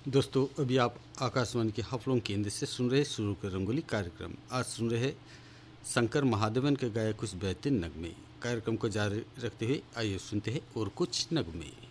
दोस्तों अभी आप आकाशवाणी के हफ्लों केंद्र से सुन रहे शुरू के रंगोली कार्यक्रम। आज सुन रहे शंकर महादेवन के गाए कुछ बेहतरीन नगमे। कार्यक्रम को जारी रखते हुए आइए सुनते हैं और कुछ नगमे।